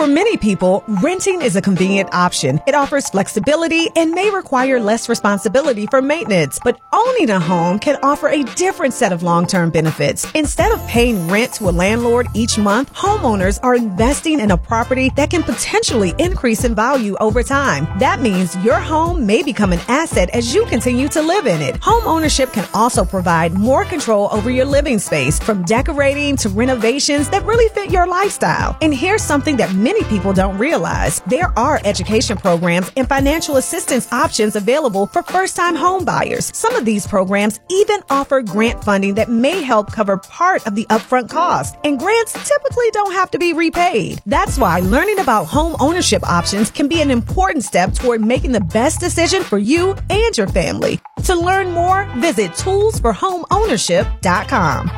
many people, renting is a convenient option. It offers flexibility and may require less responsibility for maintenance, but owning a home can offer a different set of long-term benefits. Instead of paying rent to a landlord each month, homeowners are investing in a property that can potentially increase in value over time. That means your home may become an asset as you continue to live in it. Home ownership can also provide more control over your living space, from decorating to renovations that really fit your lifestyle. And here's something that many people don't realize. There are education programs and financial assistance options available for first-time home buyers. Some of these programs even offer grant funding that may help cover part of the upfront cost. And grants typically don't have to be repaid. That's why learning about home ownership options can be an important step toward making the best decision for you and your family. To learn more, visit toolsforhomeownership.com.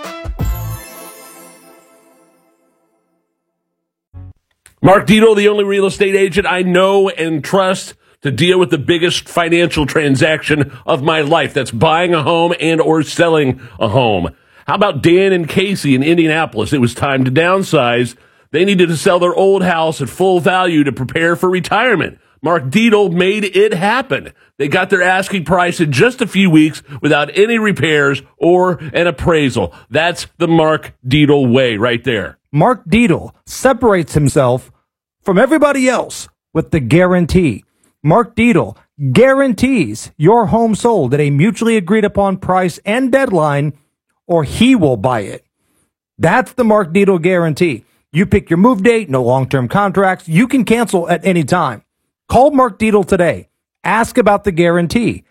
Mark Dietel, the only real estate agent I know and trust to deal with the biggest financial transaction of my life. That's buying a home and or selling a home. How about Dan and Casey in Indianapolis? It was time to downsize. They needed to sell their old house at full value to prepare for retirement. Mark Dietel made it happen. They got their asking price in just a few weeks without any repairs or an appraisal. That's the Mark Dietel way right there. Mark Dietel separates himself from everybody else with the guarantee. Mark Dietel guarantees your home sold at a mutually agreed upon price and deadline, or he will buy it. That's the Mark Dietel guarantee. You pick your move date, no long-term contracts. You can cancel at any time. Call Mark Dietel today. Ask about the guarantee.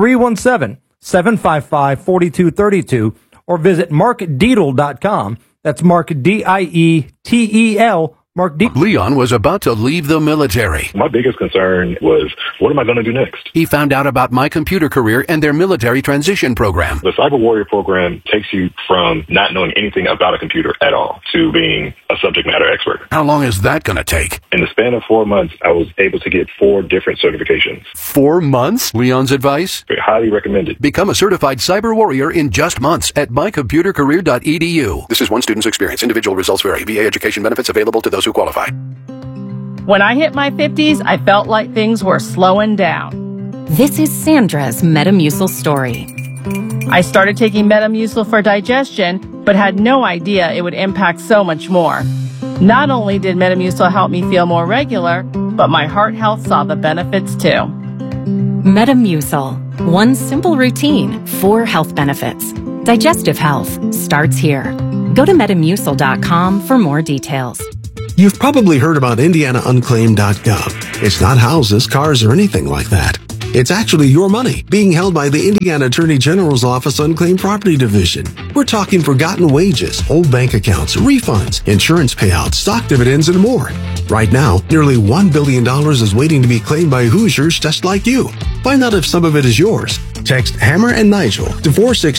317-755-4232 or visit markdietel.com. That's Mark, D-I-E-T-E-L, Mark Dietel. Leon was about to leave the military. My biggest concern was, what am I going to do next? He found out about My Computer Career and their military transition program. The Cyber Warrior program takes you from not knowing anything about a computer at all to being a subject matter expert. How long is that going to take? In the span of 4 months, I was able to get 4 different certifications. 4 months? Leon's advice? Highly recommended. Become a certified cyber warrior in just months at mycomputercareer.edu. This is one student's experience. Individual results vary. VA education benefits available to those who qualify. When I hit my 50s, I felt like things were slowing down. This is Sandra's Metamucil story. I started taking Metamucil for digestion, but had no idea it would impact so much more. Not only did Metamucil help me feel more regular, but my heart health saw the benefits too. Metamucil. One simple routine, 4 health benefits. Digestive health starts here. Go to Metamucil.com for more details. You've probably heard about IndianaUnclaimed.gov. It's not houses, cars, or anything like that. It's actually your money being held by the Indiana Attorney General's Office Unclaimed Property Division. We're talking forgotten wages, old bank accounts, refunds, insurance payouts, stock dividends, and more. Right now, nearly $1 billion is waiting to be claimed by Hoosiers just like you. Find out if some of it is yours. Text Hammer and Nigel to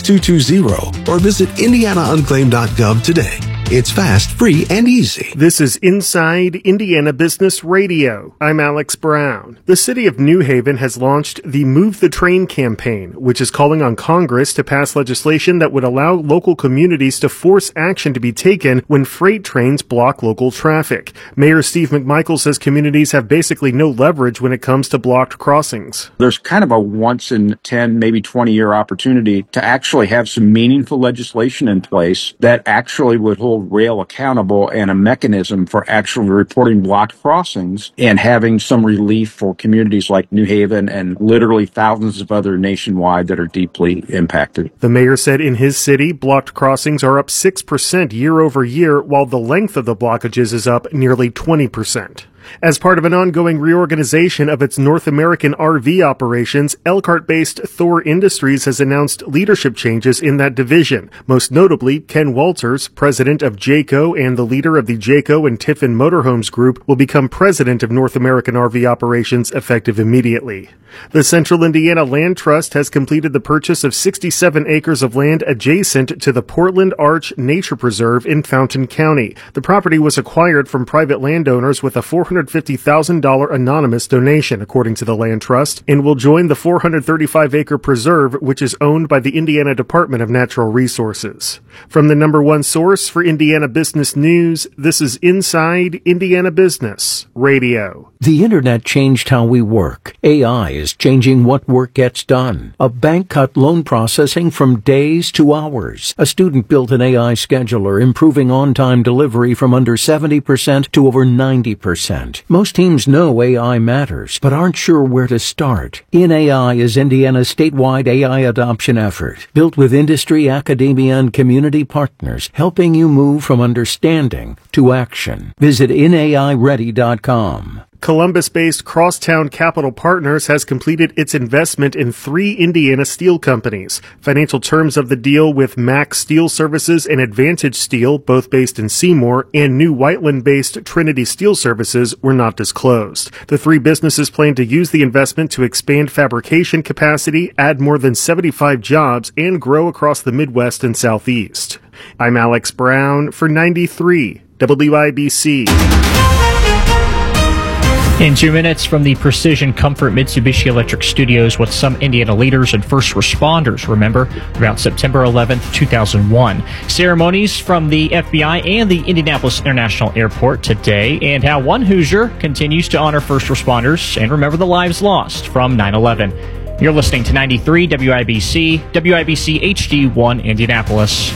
46220 or visit IndianaUnclaimed.gov today. It's fast, free, and easy. This is Inside Indiana Business Radio. I'm Alex Brown. The city of New Haven has launched the Move the Train campaign, which is calling on Congress to pass legislation that would allow local communities to force action to be taken when freight trains block local traffic. Mayor Steve McMichael says communities have basically no leverage when it comes to blocked crossings. There's kind of a once in 10, maybe 20-year opportunity to actually have some meaningful legislation in place that actually would hold rail accountable and a mechanism for actually reporting blocked crossings and having some relief for communities like New Haven and literally thousands of other nationwide that are deeply impacted. The mayor said in his city, blocked crossings are up 6% year over year, while the length of the blockages is up nearly 20%. As part of an ongoing reorganization of its North American RV operations, Elkhart-based Thor Industries has announced leadership changes in that division. Most notably, Ken Walters, president of Jayco and the leader of the Jayco and Tiffin Motorhomes Group, will become president of North American RV operations effective immediately. The Central Indiana Land Trust has completed the purchase of 67 acres of land adjacent to the Portland Arch Nature Preserve in Fountain County. The property was acquired from private landowners with a $400 $450,000 anonymous donation, according to the Land Trust, and will join the 435-acre preserve, which is owned by the Indiana Department of Natural Resources. From the number one source for Indiana business news, this is Inside Indiana Business Radio. The internet changed how we work. AI is changing what work gets done. A bank cut loan processing from days to hours. A student built an AI scheduler, improving on-time delivery from under 70% to over 90%. Most teams know AI matters, but aren't sure where to start. InAI is Indiana's statewide AI adoption effort, built with industry, academia, and community partners, helping you move from understanding to action. Visit InAIReady.com. Columbus-based Crosstown Capital Partners has completed its investment in 3 Indiana steel companies. Financial terms of the deal with Max Steel Services and Advantage Steel, both based in Seymour, and New Whiteland-based Trinity Steel Services were not disclosed. The 3 businesses plan to use the investment to expand fabrication capacity, add more than 75 jobs, and grow across the Midwest and Southeast. I'm Alex Brown for 93 WIBC. In 2 minutes from the Precision Comfort Mitsubishi Electric Studios, what some Indiana leaders and first responders remember about September 11th, 2001. Ceremonies from the FBI and the Indianapolis International Airport today, and how one Hoosier continues to honor first responders and remember the lives lost from 9/11. You're listening to 93 WIBC, WIBC HD1 Indianapolis.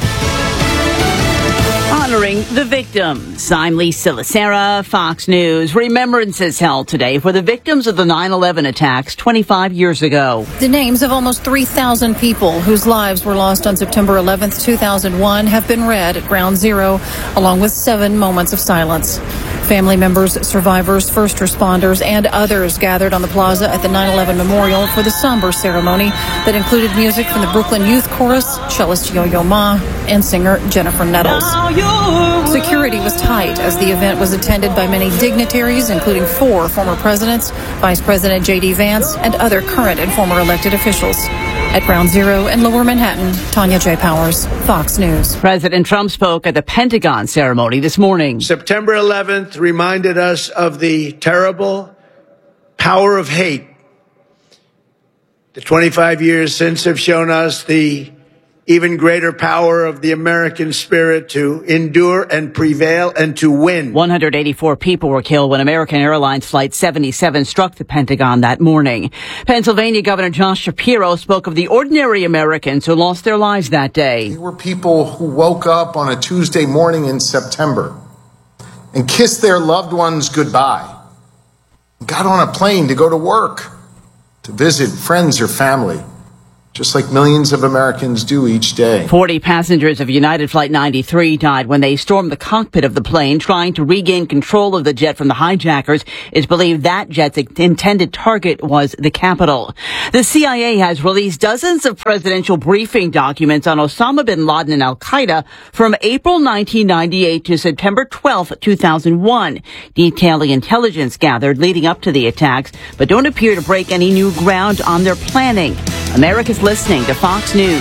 Honoring the victims. I'm Lisa Lacera, Fox News. Remembrances held today for the victims of the 9/11 attacks 25 years ago. The names of almost 3,000 people whose lives were lost on September 11th, 2001 have been read at Ground Zero, along with 7 moments of silence. Family members, survivors, first responders, and others gathered on the plaza at the 9/11 Memorial for the somber ceremony that included music from the Brooklyn Youth Chorus, cellist Yo-Yo Ma, and singer Jennifer Nettles. Security was tight as the event was attended by many dignitaries, including 4 former presidents, Vice President J.D. Vance, and other current and former elected officials. At Ground Zero in Lower Manhattan, Tanya J. Powers, Fox News. President Trump spoke at the Pentagon ceremony this morning. September 11th reminded us of the terrible power of hate. The 25 years since have shown us the even greater power of the American spirit to endure and prevail and to win. 184 people were killed when American Airlines Flight 77 struck the Pentagon that morning. Pennsylvania Governor Josh Shapiro spoke of the ordinary Americans who lost their lives that day. They were people who woke up on a Tuesday morning in September and kissed their loved ones goodbye, got on a plane to go to work, to visit friends or family, just like millions of Americans do each day. 40 passengers of United Flight 93 died when they stormed the cockpit of the plane trying to regain control of the jet from the hijackers. It's believed that jet's intended target was the Capitol. The CIA has released dozens of presidential briefing documents on Osama bin Laden and al-Qaeda from April 1998 to September 12, 2001, detailing intelligence gathered leading up to the attacks, but don't appear to break any new ground on their planning. America's listening to Fox News.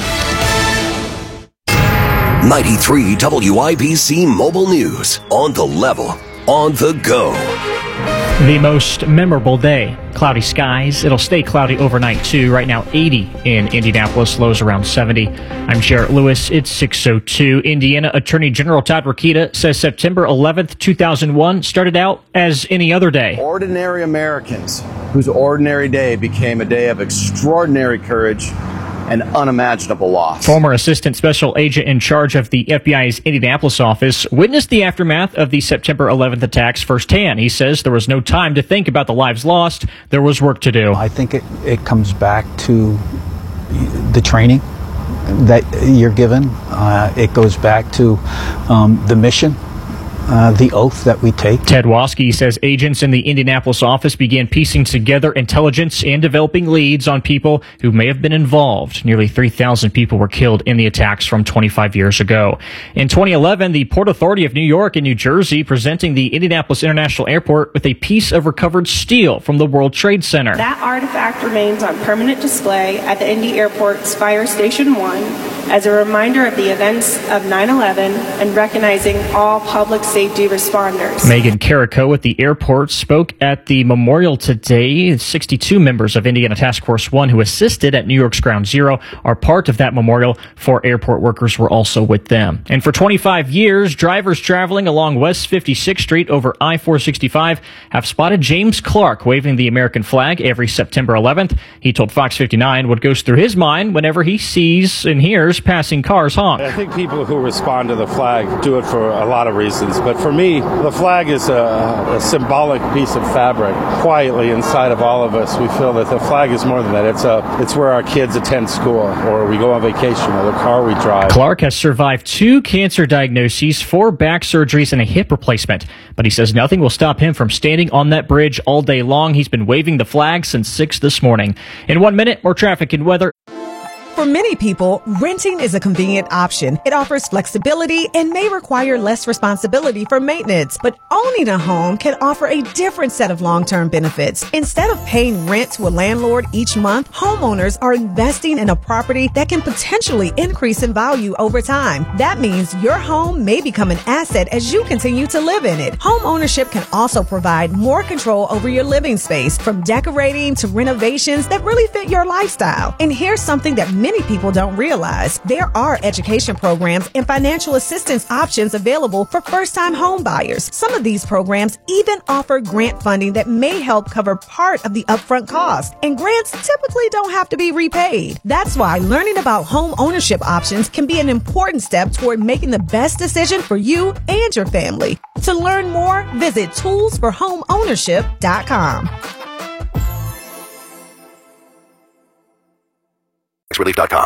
93 WIBC Mobile News. On the level, on the go. The most memorable day. Cloudy skies. It'll stay cloudy overnight, too. Right now, 80 in Indianapolis. Lows around 70. I'm Jarrett Lewis. It's 6:02. Indiana Attorney General Todd Rokita says September 11th, 2001 started out as any other day. Ordinary Americans whose ordinary day became a day of extraordinary courage and unimaginable loss. Former Assistant Special Agent in charge of the FBI's Indianapolis office witnessed the aftermath of the September 11th attacks firsthand. He says there was no time to think about the lives lost. There was work to do. I think it comes back to the training that you're given. It goes back to the mission. The oath that we take. Ted Waskey says agents in the Indianapolis office began piecing together intelligence and developing leads on people who may have been involved. Nearly 3,000 people were killed in the attacks from 25 years ago. In 2011, the Port Authority of New York and New Jersey presenting the Indianapolis International Airport with a piece of recovered steel from the World Trade Center. That artifact remains on permanent display at the Indy Airport's Fire Station 1 as a reminder of the events of 9/11 and recognizing all public safety responders. Megan Carrico at the airport spoke at the memorial today. 62 members of Indiana Task Force 1 who assisted at New York's Ground Zero are part of that memorial. 4 airport workers were also with them. And for 25 years, drivers traveling along West 56th Street over I-465 have spotted James Clark waving the American flag every September 11th. He told Fox 59 what goes through his mind whenever he sees and hears passing cars honk. I think people who respond to the flag do it for a lot of reasons, but for me, the flag is a symbolic piece of fabric. Quietly inside of all of us, we feel that the flag is more than that. It's where our kids attend school, or we go on vacation, or the car we drive. Clark has survived 2 cancer diagnoses, 4 back surgeries, and a hip replacement, but he says nothing will stop him from standing on that bridge all day long. He's been waving the flag since 6 this morning. In 1 minute, more traffic and weather. For many people, renting is a convenient option. It offers flexibility and may require less responsibility for maintenance, but owning a home can offer a different set of long-term benefits. Instead of paying rent to a landlord each month, homeowners are investing in a property that can potentially increase in value over time. That means your home may become an asset as you continue to live in it. Home ownership can also provide more control over your living space, from decorating to renovations that really fit your lifestyle. And here's something that many people don't realize. There are education programs and financial assistance options available for first-time home buyers. Some of these programs even offer grant funding that may help cover part of the upfront cost. And grants typically don't have to be repaid. That's why learning about home ownership options can be an important step toward making the best decision for you and your family. To learn more, visit toolsforhomeownership.com. Relief.com.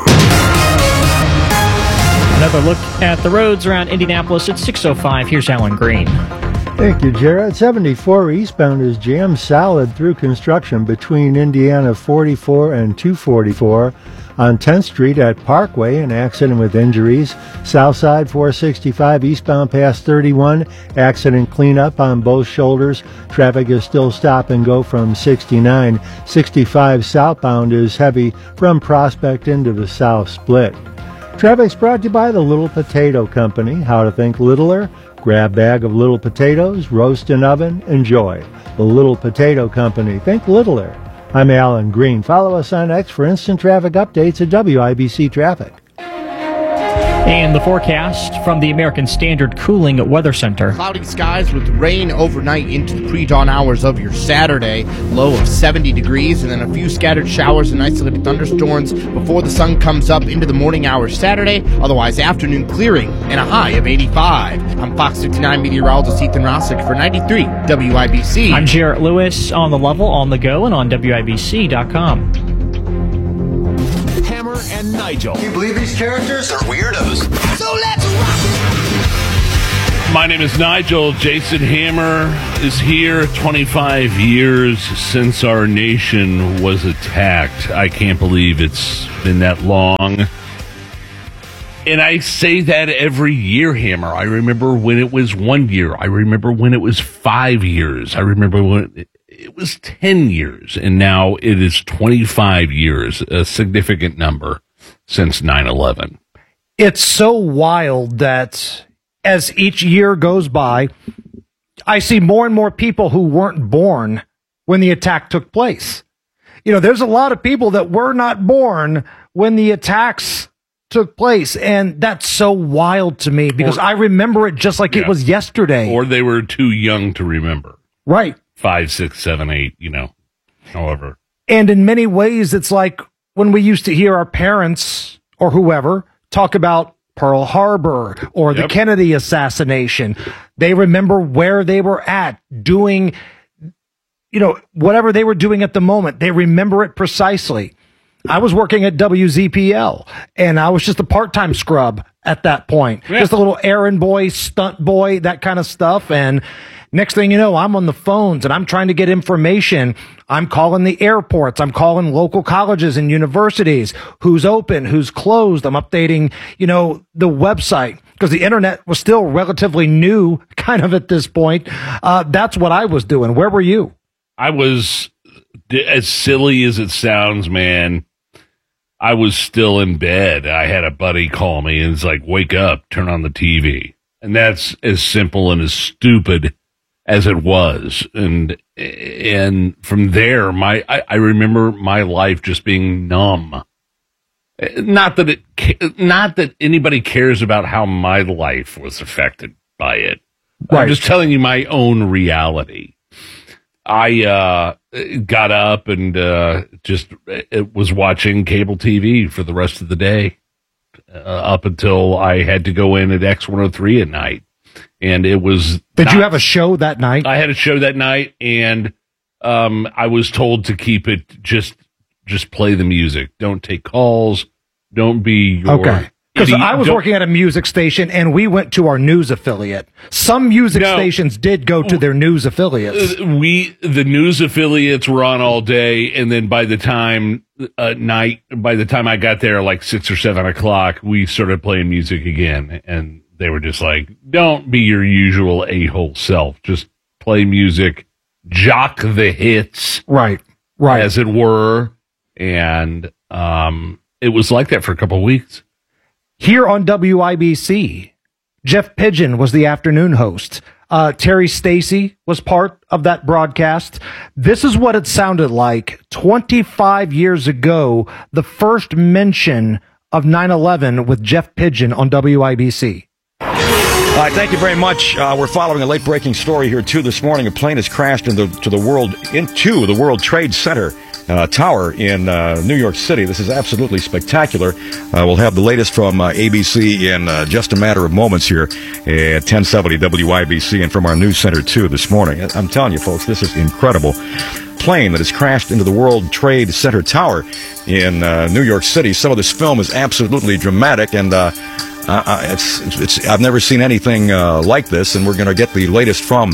Another look at the roads around Indianapolis at 6:05. Here's Alan Green. Thank you, Jared. 74 eastbound is jammed solid through construction between Indiana 44 and 244. On 10th Street at Parkway, an accident with injuries. Southside 465 eastbound past 31. Accident cleanup on both shoulders. Traffic is still stop and go from 69. 65 southbound is heavy from Prospect into the South Split. Traffic's brought to you by the Little Potato Company. How to think littler? Grab bag of little potatoes, roast in oven, enjoy. The Little Potato Company. Think littler. I'm Alan Green. Follow us on X for instant traffic updates at WIBC Traffic. And the forecast from the American Standard Cooling Weather Center. Cloudy skies with rain overnight into the pre-dawn hours of your Saturday. Low of 70 degrees, and then a few scattered showers and isolated thunderstorms before the sun comes up into the morning hours Saturday. Otherwise, afternoon clearing and a high of 85. I'm Fox 59 meteorologist Ethan Rossick for 93 WIBC. I'm Jarrett Lewis on the level, on the go, and on WIBC.com. Hammer and Nigel. Can you believe these characters are weirdos? So let's rock! My name is Nigel. Jason Hammer is here. 25 years since our nation was attacked. I can't believe it's been that long. And I say that every year, Hammer. I remember when it was 1 year. I remember when it was 5 years. I remember when it was 10 years. And now it is 25 years, a significant number since 9/11. It's so wild that as each year goes by, I see more and more people who weren't born when the attack took place. You know, there's a lot of people that were not born when the attacks took place, and that's so wild to me because I remember it just like it was yesterday. Or they were too young to remember. Right. 5, 6, 7, 8, however. And in many ways, it's like when we used to hear our parents or whoever talk about Pearl Harbor or the Kennedy assassination. They remember where they were at doing, whatever they were doing at the moment. They remember it precisely. I was working at WZPL, and I was just a part-time scrub at that point. Yeah. Just a little errand boy, stunt boy, that kind of stuff. And next thing you know, I'm on the phones, and I'm trying to get information. I'm calling the airports. I'm calling local colleges and universities. Who's open? Who's closed? I'm updating, the website, because the internet was still relatively new kind of at this point. That's what I was doing. Where were you? 'I was, as silly as it sounds, man, I was still in bed. I had a buddy call me and it's like, wake up, turn on the TV. And that's as simple and as stupid as it was. And from there, I remember my life just being numb. Not that anybody cares about how my life was affected by it. Right. I'm just telling you my own reality. I got up and just was watching cable TV for the rest of the day up until I had to go in at X103 at night. And it was... Did you have a show that night? I had a show that night, and I was told to keep it, just play the music. Don't take calls. Don't be your... Okay. Because I was working at a music station, and we went to our news affiliate. Some music stations did go to their news affiliates. The news affiliates were on all day, and then by the time I got there, like 6 or 7 o'clock, we started playing music again, and they were just like, "Don't be your usual a-hole self. Just play music, jock the hits, right, as it were." And it was like that for a couple of weeks. Here on WIBC, Jeff Pigeon was the afternoon host. Terry Stacy was part of that broadcast. This is what it sounded like 25 years ago, the first mention of 9/11 with Jeff Pigeon on WIBC. All right, thank you very much. We're following a late-breaking story here, too, this morning. A plane has crashed into the World Trade Center tower in New York City. This is absolutely spectacular. We'll have the latest from ABC in just a matter of moments here at 1070 WIBC and from our news center, too, this morning. I'm telling you, folks, this is incredible. Plane that has crashed into the World Trade Center tower in New York City. Some of this film is absolutely dramatic, and I've never seen anything like this, and we're going to get the latest from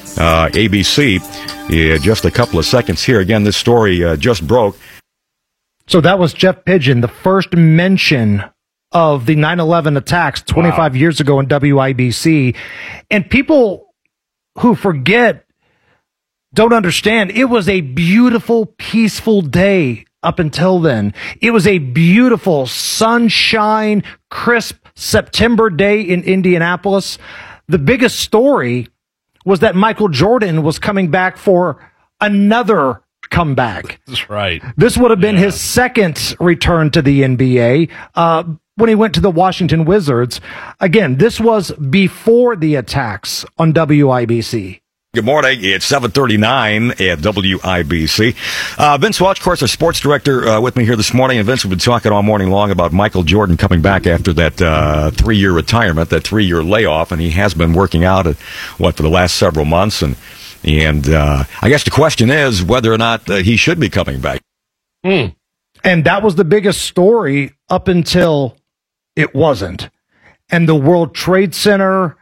ABC just a couple of seconds here. Again, this story just broke. So that was Jeff Pigeon, the first mention of the 9/11 attacks 25 years ago in WIBC. And people who forget don't understand. It was a beautiful, peaceful day up until then. It was a beautiful, sunshine, crisp September day in Indianapolis. The biggest story was that Michael Jordan was coming back for another comeback. That's right. This would have been his second return to the NBA when he went to the Washington Wizards. Again, this was before the attacks on WIBC. Good morning. It's 7:39 at WIBC. Vince Welch, of course, our sports director, with me here this morning. And Vince, we've been talking all morning long about Michael Jordan coming back after that 3-year retirement, that 3-year layoff, and he has been working out for the last several months. And I guess the question is whether or not he should be coming back. And that was the biggest story up until it wasn't. And the World Trade Center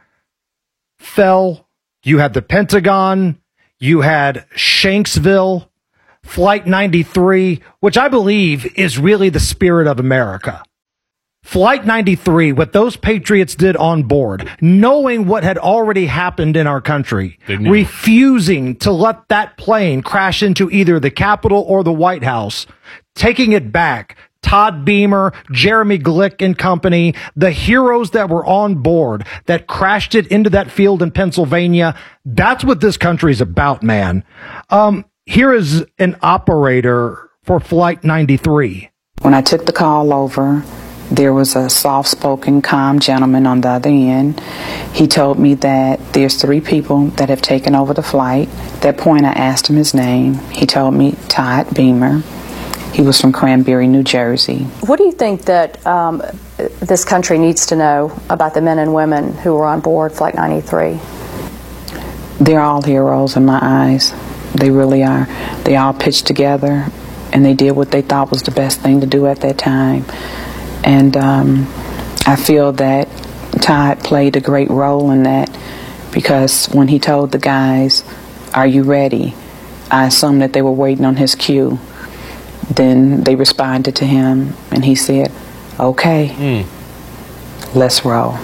fell. You had the Pentagon, you had Shanksville, Flight 93, which I believe is really the spirit of America. Flight 93, what those patriots did on board, knowing what had already happened in our country, refusing to let that plane crash into either the Capitol or the White House, taking it back. Todd Beamer, Jeremy Glick and company, the heroes that were on board that crashed it into that field in Pennsylvania. That's what this country's about, man. Here is an operator for Flight 93. When I took the call over, there was a soft-spoken, calm gentleman on the other end. He told me that there's 3 people that have taken over the flight. At that point, I asked him his name. He told me Todd Beamer. He was from Cranberry, New Jersey. What do you think that this country needs to know about the men and women who were on board Flight 93? They're all heroes in my eyes. They really are. They all pitched together, and they did what they thought was the best thing to do at that time. And I feel that Todd played a great role in that, because when he told the guys, "Are you ready?" I assumed that they were waiting on his cue. Then they responded to him, and he said, "Okay, let's roll."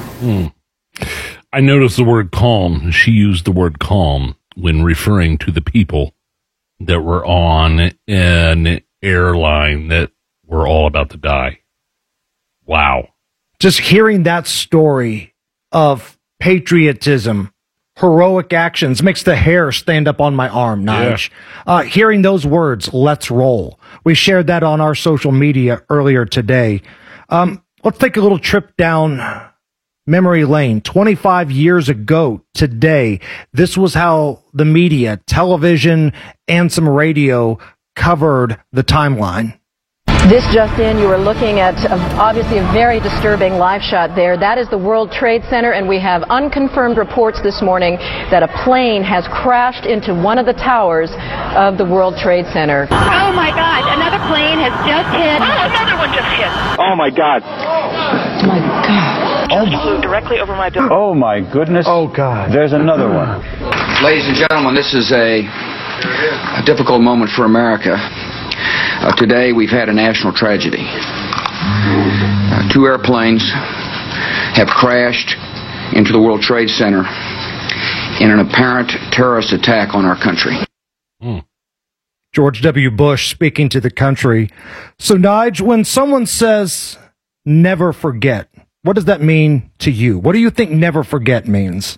I noticed the word calm. She used the word calm when referring to the people that were on an airline that we're all about to die. Wow. Just hearing that story of patriotism, heroic actions, makes the hair stand up on my arm, Nige. Hearing those words, let's roll. We shared that on our social media earlier today. Let's take a little trip down memory lane. 25 years ago today, this was how the media, television, and some radio covered the timeline. This just in, you are looking at obviously a very disturbing live shot there. That is the World Trade Center, and we have unconfirmed reports this morning that a plane has crashed into one of the towers of the World Trade Center. Oh my God, another plane has just hit. Oh, another one just hit. Oh my God. Oh my God. Just flew directly over my building. Oh my goodness. Oh God. There's another one. Ladies and gentlemen, this is a difficult moment for America. Today we've had a national tragedy. 2 airplanes have crashed into the World Trade Center in an apparent terrorist attack on our country. George W. Bush speaking to the country. So, Nige, when someone says never forget, what does that mean to you? What do you think never forget means?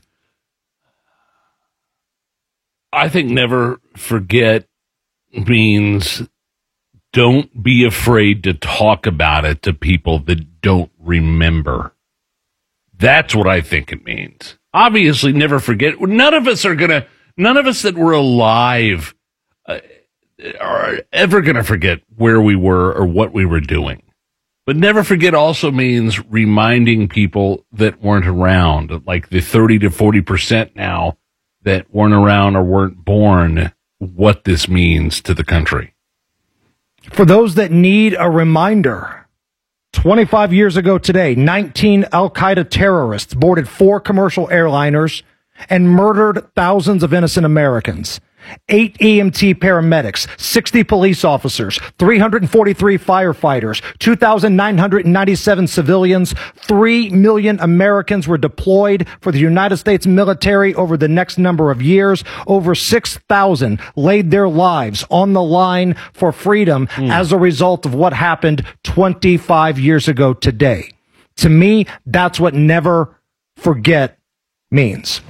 I think never forget means don't be afraid to talk about it to people that don't remember. That's what I think it means. Obviously, never forget. None of us that were alive are ever going to forget where we were or what we were doing. But never forget also means reminding people that weren't around, like the 30 to 40% now that weren't around or weren't born, what this means to the country. For those that need a reminder, 25 years ago today, 19 al-Qaeda terrorists boarded 4 commercial airliners and murdered thousands of innocent Americans. 8 EMT paramedics, 60 police officers, 343 firefighters, 2,997 civilians, 3 million Americans were deployed for the United States military over the next number of years. Over 6,000 laid their lives on the line for freedom as a result of what happened 25 years ago today. To me, that's what never forget means.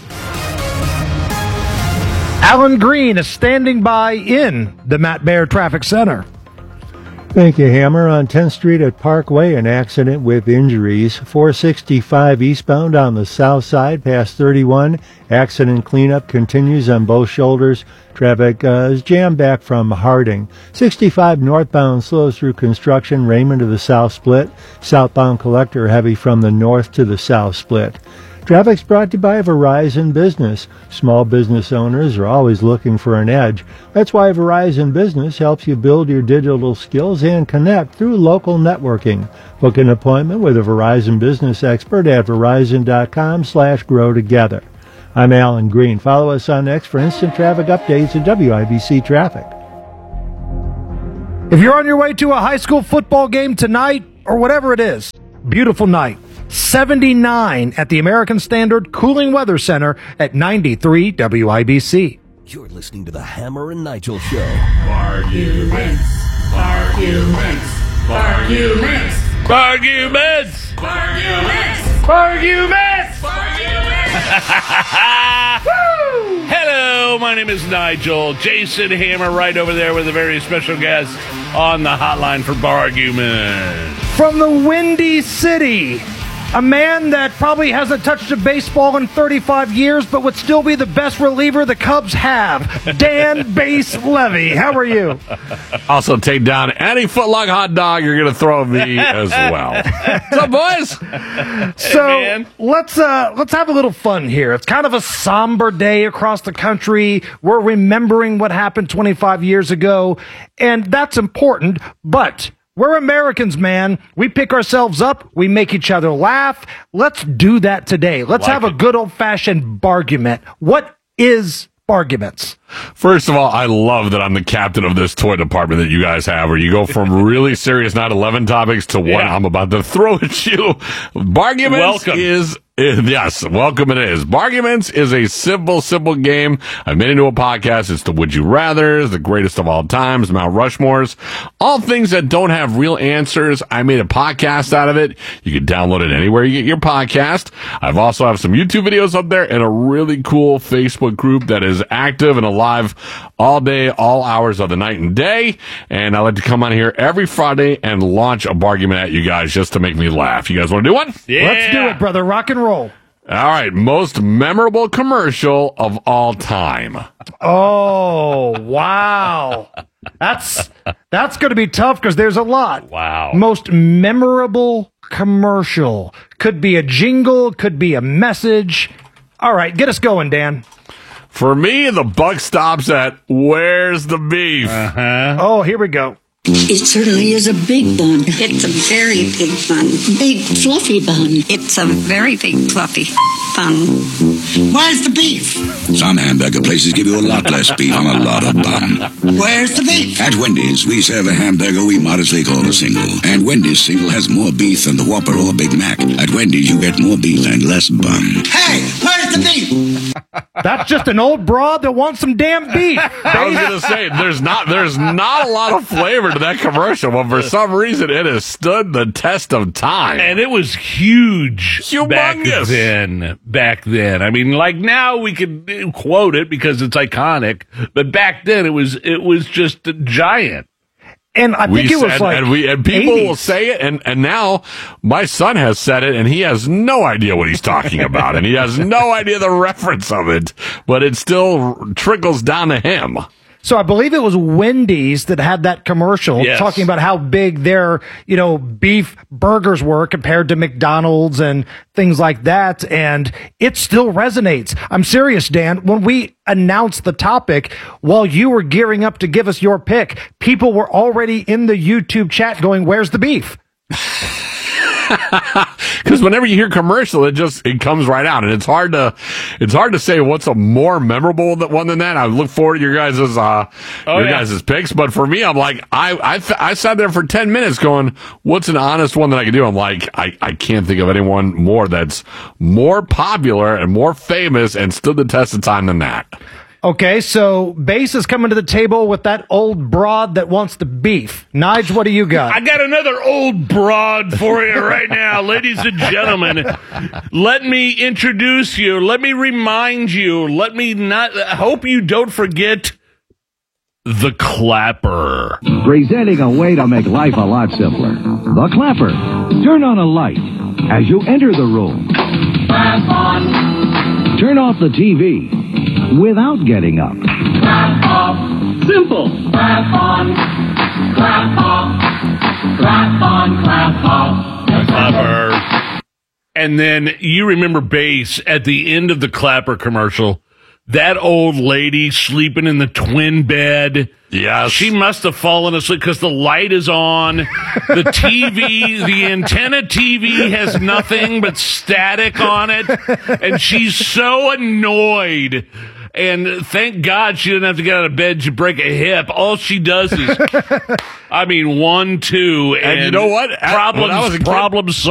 Alan Green is standing by in the Matt Baer Traffic Center. Thank you, Hammer. On 10th Street at Parkway, an accident with injuries. 465 eastbound on the south side, past 31. Accident cleanup continues on both shoulders. Traffic is jammed back from Harding. 65 northbound slows through construction, Raymond to the south split. Southbound collector heavy from the north to the south split. Traffic's brought to you by Verizon Business. Small business owners are always looking for an edge. That's why Verizon Business helps you build your digital skills and connect through local networking. Book an appointment with a Verizon Business expert at verizon.com/grow together. I'm Alan Green. Follow us on X for instant traffic updates at WIBC Traffic. If you're on your way to a high school football game tonight, or whatever it is, beautiful night. 79 at the American Standard Cooling Weather Center at 93 WIBC. You're listening to the Hammer and Nigel Show. Arguments. Arguments. Arguments. Arguments. Arguments. Arguments. Hello, my name is Nigel. Jason Hammer right over there with a very special guest on the hotline for Bargument. From the Windy City, a man that probably hasn't touched a baseball in 35 years, but would still be the best reliever the Cubs have, Dan Base Levy. How are you? Also take down any footlong hot dog you're going to throw at me as well. What's up, boys? So let's have a little fun here. It's kind of a somber day across the country. We're remembering what happened 25 years ago, and that's important, but we're Americans, man. We pick ourselves up. We make each other laugh. Let's do that today. Let's have a good old-fashioned bargument. What is barguments? First of all, I love that I'm the captain of this toy department that you guys have, where you go from really serious 9/11 topics to what I'm about to throw at you. Barguments is Yes, welcome it is. Barguments is a simple game. I made it into a podcast. It's the Would You Rather, the greatest of all times, Mount Rushmores, all things that don't have real answers. I made a podcast out of it. You can download it anywhere you get your podcast. I've also have some YouTube videos up there and a really cool Facebook group that is active and alive all day, all hours of the night and day. And I like to come on here every Friday and launch a bargument at you guys just to make me laugh. You guys want to do one? Yeah. Let's do it, brother. Rock and roll. All right, most memorable commercial of all time. Oh, wow. That's going to be tough because there's a lot. Wow. Most memorable commercial. Could be a jingle, could be a message. All right, get us going, Dan. For me, the buck stops at Where's the Beef? Oh, here we go. It certainly is a big bun. It's a very big bun. Big, fluffy bun. It's a very big, fluffy bun. Where's the beef? Some hamburger places give you a lot less beef on a lot of bun. Where's the beef? At Wendy's, we serve a hamburger we modestly call a single. And Wendy's single has more beef than the Whopper or Big Mac. At Wendy's, you get more beef and less bun. Hey, where's the beef? That's just an old broad that wants some damn beef. I was going to say, there's not a lot of flavor to that commercial, but for some reason it has stood the test of time. And it was huge. Humongous. Back then. I mean, like now we can quote it because it's iconic, but back then it was just giant. And I think it was like and people 80s. will say it, and now my son has said it, and he has no idea what he's talking about, and he has no idea the reference of it, but it still trickles down to him. So I believe it was Wendy's that had that commercial talking about how big their, beef burgers were compared to McDonald's and things like that. And it still resonates. I'm serious, Dan. When we announced the topic, while you were gearing up to give us your pick, people were already in the YouTube chat going, "Where's the beef?" Because whenever you hear commercial, it comes right out, and it's hard to say what's a more memorable one than that. I look forward to your guys' picks, but for me, I'm like, I sat there for 10 minutes going, what's an honest one that I can do? I'm like, I can't think of anyone more that's more popular and more famous and stood the test of time than that. Okay, so Bass is coming to the table with that old broad that wants the beef. Nige, what do you got? I got another old broad for you right now. Ladies and gentlemen, let me introduce you. Let me remind you. I hope you don't forget the Clapper. Presenting a way to make life a lot simpler. The Clapper. Turn on a light as you enter the room. Clap on. Turn off the TV without getting up. Clap off. Simple. Clap on. Clap off. Clap on. Clap off. The Clapper. And then you remember Bass at the end of the Clapper commercial. That old lady sleeping in the twin bed. Yes. She must have fallen asleep because the light is on. The TV, the antenna TV has nothing but static on it. And she's so annoyed. And thank God she didn't have to get out of bed to break a hip. All she does is, 1, 2, and you know what? Problems solved.